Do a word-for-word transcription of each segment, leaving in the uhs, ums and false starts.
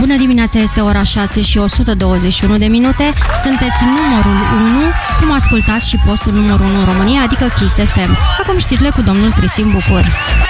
Bună dimineața, este ora șase și o sută douăzeci și unu de minute. Sunteți numărul unu, cum ascultați și postul numărul unu în România, adică Kiss F M. Acum știrile cu domnul Cristian Bucur.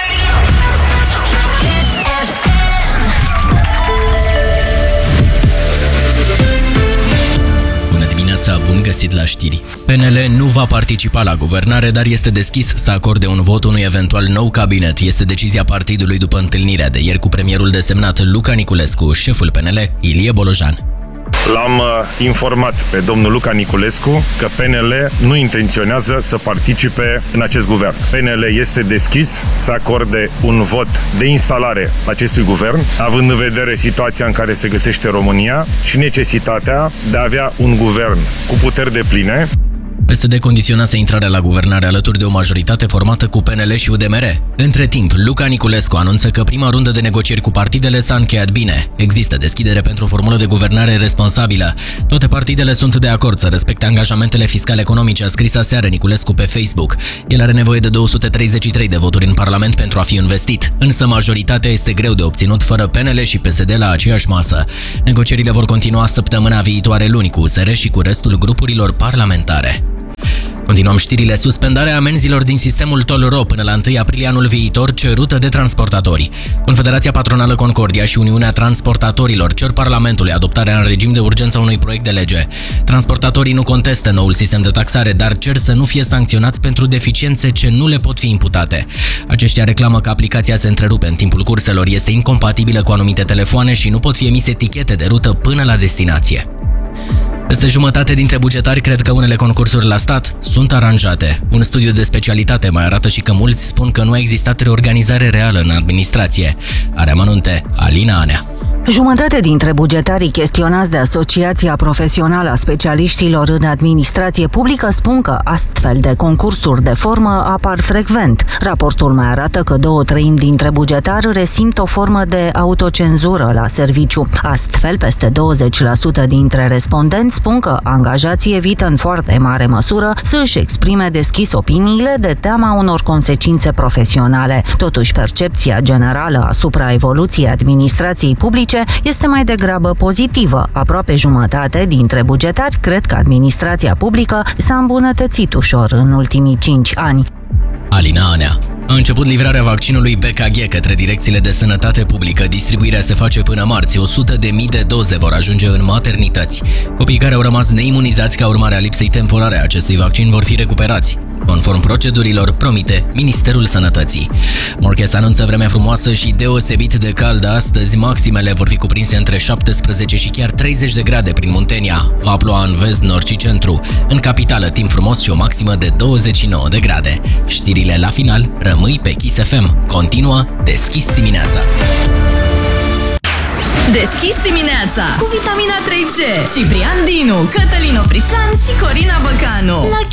Bun găsit la știri. P N L nu va participa la guvernare, dar este deschis să acorde un vot unui eventual nou cabinet. Este decizia partidului după întâlnirea de ieri cu premierul desemnat Luca Niculescu, șeful P N L, Ilie Bolojan. L-am uh, informat pe domnul Luca Niculescu că P N L nu intenționează să participe în acest guvern. P N L este deschis să acorde un vot de instalare acestui guvern, având în vedere situația în care se găsește România și necesitatea de a avea un guvern cu puteri depline. P S D condiționase intrarea la guvernare alături de o majoritate formată cu P N L și U D M R. Între timp, Luca Niculescu anunță că prima rundă de negocieri cu partidele s-a încheiat bine. Există deschidere pentru o formulă de guvernare responsabilă. Toate partidele sunt de acord să respecte angajamentele fiscale economice, a scris aseară Niculescu pe Facebook. El are nevoie de două sute treizeci și trei de voturi în Parlament pentru a fi investit. Însă majoritatea este greu de obținut fără P N L și P S D la aceeași masă. Negocierile vor continua săptămâna viitoare luni cu U S R și cu restul grupurilor parlamentare. Continuăm știrile. Suspendarea amenzilor din sistemul Toll-Ro până la întâi aprilie anul viitor, cerută de transportatori. Confederația Patronală Concordia și Uniunea Transportatorilor cer Parlamentului adoptarea în regim de urgență a unui proiect de lege. Transportatorii nu contestă noul sistem de taxare, dar cer să nu fie sancționați pentru deficiențe ce nu le pot fi imputate. Aceștia reclamă că aplicația se întrerupe în timpul curselor, este incompatibilă cu anumite telefoane și nu pot fi emise etichete de rută până la destinație. Peste jumătate dintre bugetari cred că unele concursuri la stat sunt aranjate. Un studiu de specialitate mai arată și că mulți spun că nu a existat reorganizare reală în administrație. Are amănunte Alina Anea. Jumătate dintre bugetarii chestionați de Asociația Profesională a Specialiștilor în Administrație Publică spun că astfel de concursuri de formă apar frecvent. Raportul mai arată că două treimi dintre bugetari resimt o formă de autocenzură la serviciu. Astfel, peste douăzeci la sută dintre respondenți spun că angajații evită în foarte mare măsură să își exprime deschis opiniile de teama unor consecințe profesionale. Totuși, percepția generală asupra evoluției administrației publice este mai degrabă pozitivă. Aproape jumătate dintre bugetari cred că administrația publică s-a îmbunătățit ușor în ultimii cinci ani. Alina Anea. A început livrarea vaccinului B K G către direcțiile de sănătate publică. Distribuirea se face până marți. o sută de mii de doze vor ajunge în maternități. Copiii care au rămas neimunizați ca urmare a lipsei temporare a acestui vaccin vor fi recuperați, conform procedurilor, promite Ministerul Sănătății. Morchest anunță vremea frumoasă și deosebit de caldă astăzi. Maximele vor fi cuprinse între șaptesprezece și chiar treizeci de grade prin Muntenia. Va ploua în vest, nord și centru. În capitală, timp frumos și o maximă de douăzeci și nouă de grade. Știrile la final, rămâi pe Kiss F M. Continuă Deschis dimineața. Deschis dimineața cu vitamina trei C, Ciprian Dinu, Cătălin Oprișan și Corina Băcanu.